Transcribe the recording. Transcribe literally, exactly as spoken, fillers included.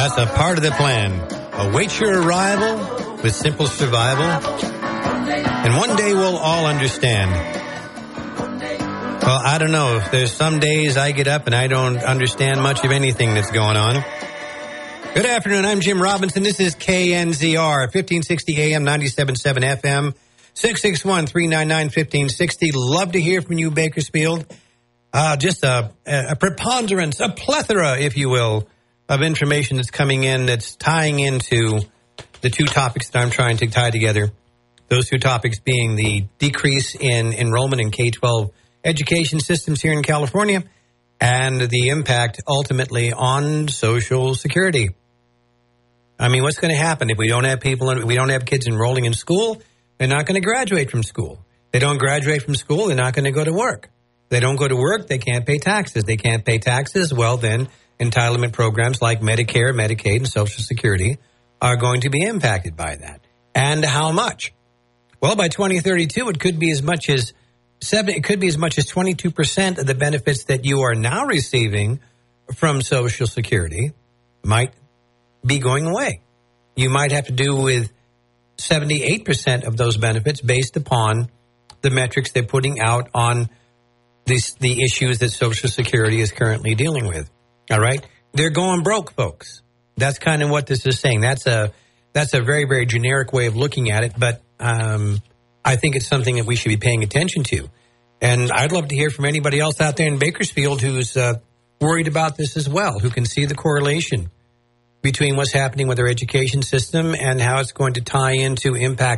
That's a part of the plan. Await your arrival with simple survival. And one day we'll all understand. Well, I don't know. There's some days I get up and I don't understand much of anything that's going on. Good afternoon. I'm Jim Robinson. This is K N Z R, fifteen sixty A M, ninety-seven point seven F M, six six one, three nine nine, one five six zero. Love to hear from you, Bakersfield. Uh, just a, a preponderance, a plethora, if you will, of information that's coming in that's tying into the two topics that I'm trying to tie together. Those two topics being the decrease in enrollment in K twelve education systems here in California and the impact ultimately on Social Security. I mean, what's going to happen if we don't have people, if we don't have kids enrolling in school? They're not going to graduate from school. They don't graduate from school, they're not going to go to work. They don't go to work, they can't pay taxes. They can't pay taxes, well then, entitlement programs like Medicare, Medicaid, and Social Security are going to be impacted by that. And how much? Well, by twenty thirty-two, it could be as much as seven. It could be as much as twenty-two percent of the benefits that you are now receiving from Social Security might be going away. You might have to do with seventy-eight percent of those benefits based upon the metrics they're putting out on this, the issues that Social Security is currently dealing with. All right? They're going broke, folks. That's kind of what this is saying. That's a that's a very, very generic way of looking at it, but um, I think it's something that we should be paying attention to. And I'd love to hear from anybody else out there in Bakersfield who's uh, worried about this as well, who can see the correlation between what's happening with our education system and how it's going to tie into impact